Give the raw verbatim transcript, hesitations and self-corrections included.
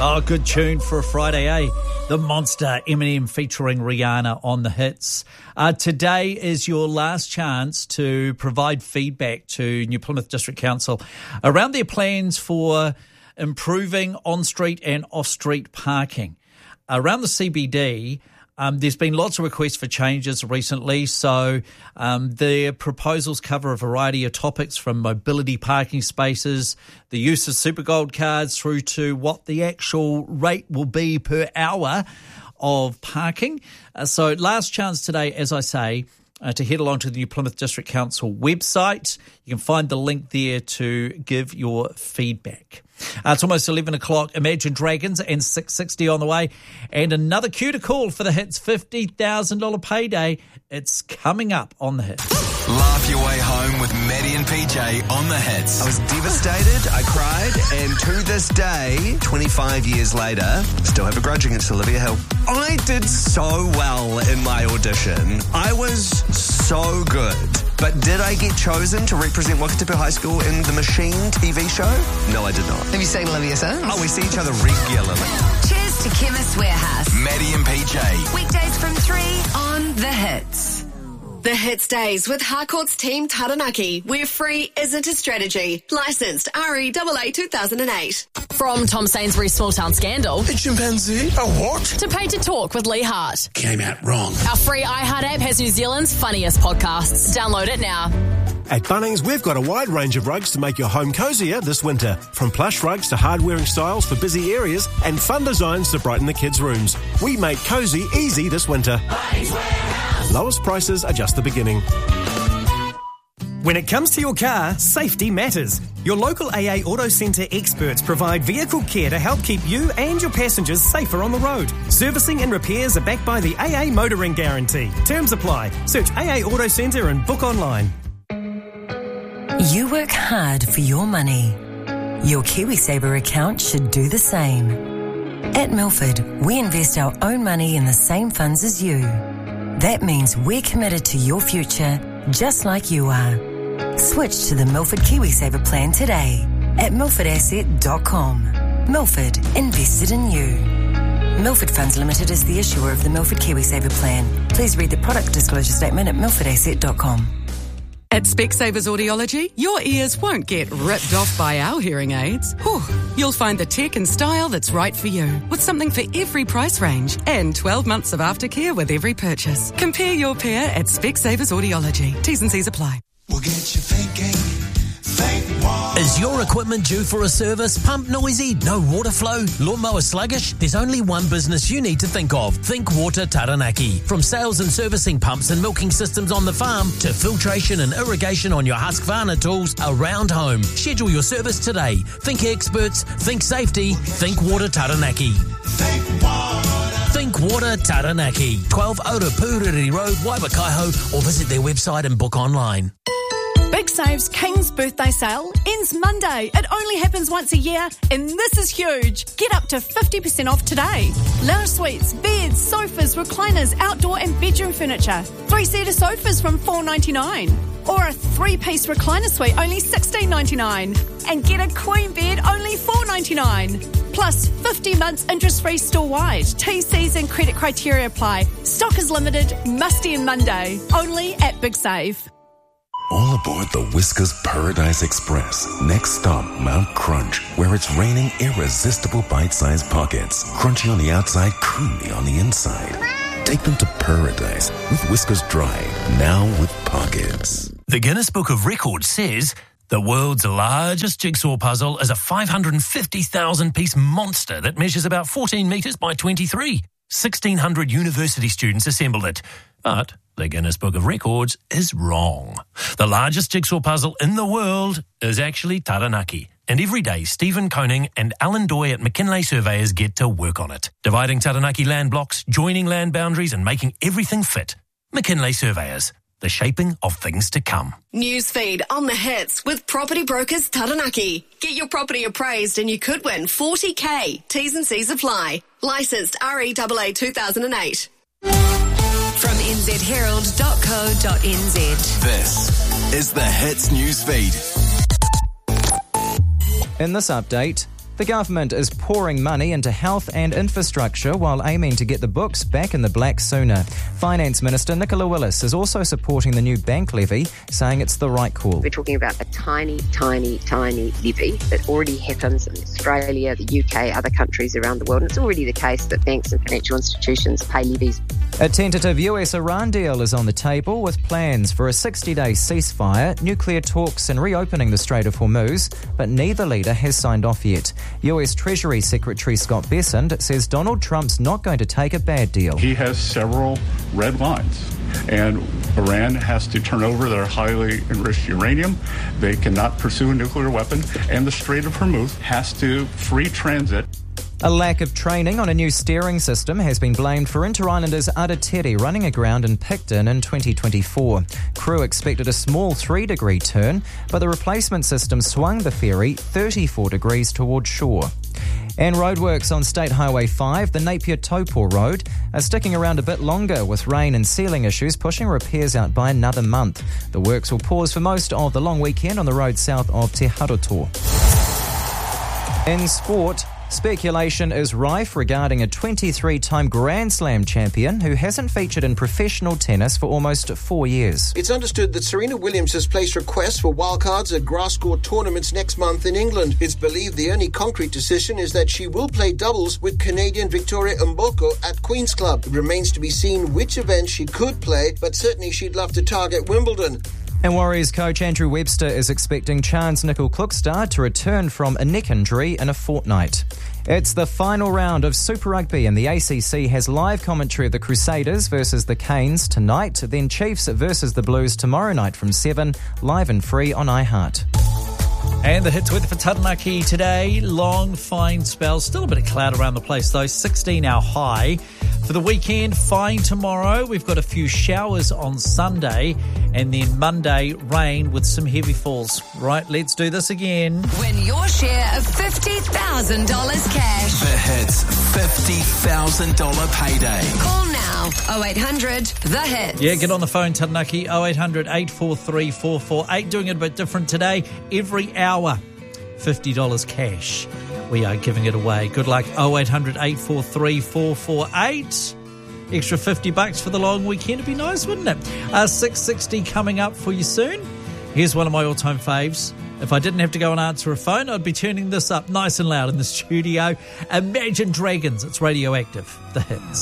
Oh, good tune for a Friday, eh? The Monster, Eminem featuring Rihanna on the hits. Uh, today is your last chance to provide feedback to New Plymouth District Council around their plans for improving on-street and off-street parking. Around the C B D, Um, there's been lots of requests for changes recently, so um, their proposals cover a variety of topics from mobility parking spaces, the use of super gold cards, through to what the actual rate will be per hour of parking. Uh, so last chance today, as I say, uh, to head along to the New Plymouth District Council website. You can find the link there to give your feedback. Uh, it's almost eleven o'clock. Imagine Dragons and six sixty on the way. And another cue to call for the Hits fifty thousand dollars payday. It's coming up on the Hits. Laugh your way home with Maddie and P J on the Hits. I was devastated. I cried. And to this day, twenty-five years later, still have a grudge against Olivia Hill. I did so well in my audition. I was so good. But did I get chosen to represent Wakatipu High School in the Machine T V show? No, I did not. Have you seen Olivia since? Oh, we see each other regularly. Cheers to Chemist Warehouse. Maddie and P J. Weekdays from three on The Hits. The Hits Days with Harcourt's Team Taranaki, where free isn't a strategy. Licensed R E A A two thousand eight. From Tom Sainsbury's Small Town Scandal. A chimpanzee? A what? To Pay to Talk with Lee Hart. Came out wrong. Our free iHeart app has New Zealand's funniest podcasts. Download it now. At Bunnings, we've got a wide range of rugs to make your home cozier this winter. From plush rugs to hard-wearing styles for busy areas and fun designs to brighten the kids' rooms. We make cosy easy this winter. Lowest prices are just the beginning. When it comes to your car, safety matters. Your local A A Auto Centre experts provide vehicle care to help keep you and your passengers safer on the road. Servicing and repairs are backed by the A A Motoring Guarantee. Terms apply. Search A A Auto Centre and book online. You work hard for your money. Your KiwiSaver account should do the same. At Milford, we invest our own money in the same funds as you. That means we're committed to your future, just like you are. Switch to the Milford KiwiSaver plan today at milford asset dot com. Milford, invested in you. Milford Funds Limited is the issuer of the Milford KiwiSaver plan. Please read the product disclosure statement at milford asset dot com. At Specsavers Audiology, your ears won't get ripped off by our hearing aids. Whew. You'll find the tech and style that's right for you, with something for every price range and twelve months of aftercare with every purchase. Compare your pair at Specsavers Audiology. T's and C's apply. We'll get you thinking. Think water. Is your equipment due for a service? Pump noisy? No water flow? Lawnmower sluggish? There's only one business you need to think of. Think Water Taranaki. From sales and servicing pumps and milking systems on the farm to filtration and irrigation on your Husqvarna tools around home. Schedule your service today. Think experts. Think safety. Think Water Taranaki. Think water. Think Water Taranaki. twelve Otapuriri Road, Waibakaiho, or visit their website and book online. Big Save's King's Birthday Sale ends Monday. It only happens once a year, and this is huge. Get up to fifty percent off today. Lounge suites, beds, sofas, recliners, outdoor and bedroom furniture. Three-seater sofas from four ninety-nine. Or a three-piece recliner suite, only sixteen ninety-nine. And get a queen bed, only four ninety-nine. Plus fifty months interest-free store-wide. T Cs and credit criteria apply. Stock is limited, must end Monday. Only at Big Save. All aboard the Whiskers Paradise Express. Next stop, Mount Crunch, where it's raining irresistible bite-sized pockets. Crunchy on the outside, creamy on the inside. Take them to paradise with Whiskers Dry, now with pockets. The Guinness Book of Records says the world's largest jigsaw puzzle is a five hundred fifty thousand piece monster that measures about fourteen metres by twenty-three. sixteen hundred university students assembled it. But the Guinness Book of Records is wrong. The largest jigsaw puzzle in the world is actually Taranaki. And every day, Stephen Koning and Alan Doy at McKinlay Surveyors get to work on it. Dividing Taranaki land blocks, joining land boundaries and making everything fit. McKinlay Surveyors, the shaping of things to come. Newsfeed on the Hits with Property Brokers Taranaki. Get your property appraised and you could win forty K. T's and C's apply. Licensed R E A A two thousand eight. From n z herald dot co dot n z. This is the Hits Newsfeed. In this update, The government is pouring money into health and infrastructure while aiming to get the books back in the black sooner. Finance Minister Nicola Willis is also supporting the new bank levy, saying it's the right call. We're talking about a tiny, tiny, tiny levy that already happens in Australia, the U K, other countries around the world. And it's already the case that banks and financial institutions pay levies. A tentative U S-Iran deal is on the table with plans for a sixty-day ceasefire, nuclear talks and reopening the Strait of Hormuz, but neither leader has signed off yet. U S Treasury Secretary Scott Bessent says Donald Trump's not going to take a bad deal. He has several red lines, and Iran has to turn over their highly enriched uranium. They cannot pursue a nuclear weapon, and the Strait of Hormuz has to free transit. A lack of training on a new steering system has been blamed for Inter-Islanders Aratiri running aground in Picton in twenty twenty-four. Crew expected a small three-degree turn, but the replacement system swung the ferry thirty-four degrees towards shore. And roadworks on State Highway five, the Napier-Taupo Road, are sticking around a bit longer with rain and sealing issues pushing repairs out by another month. The works will pause for most of the long weekend on the road south of Te Haroto. In sport, speculation is rife regarding a twenty-three-time Grand Slam champion who hasn't featured in professional tennis for almost four years. It's understood that Serena Williams has placed requests for wildcards at grass court tournaments next month in England. It's believed the only concrete decision is that she will play doubles with Canadian Victoria Mboko at Queen's Club. It remains to be seen which event she could play, but certainly she'd love to target Wimbledon. And Warriors coach Andrew Webster is expecting Chance Nicol-Klokstad to return from a neck injury in a fortnight. It's the final round of Super Rugby, and the A C C has live commentary of the Crusaders versus the Canes tonight, then Chiefs versus the Blues tomorrow night from seven, live and free on iHeart. And the hits weather for Taranaki today. Long, fine spell. Still a bit of cloud around the place, though. sixteen our high. For the weekend, fine tomorrow. We've got a few showers on Sunday. And then Monday, rain with some heavy falls. Right, let's do this again. Win your share of fifty thousand dollars cash. The Hits fifty thousand dollars payday. Call now. oh eight hundred the hits. Yeah, get on the phone, Taranaki. oh eight hundred eight four three four four eight. Doing it a bit different today. Every hour, fifty dollars cash. We are giving it away. Good luck. oh eight hundred eight four three four four eight. Extra fifty bucks for the long weekend. It'd be nice, wouldn't it? Uh, six sixty coming up for you soon. Here's one of my all-time faves. If I didn't have to go and answer a phone, I'd be turning this up nice and loud in the studio. Imagine Dragons. It's Radioactive. The Hits.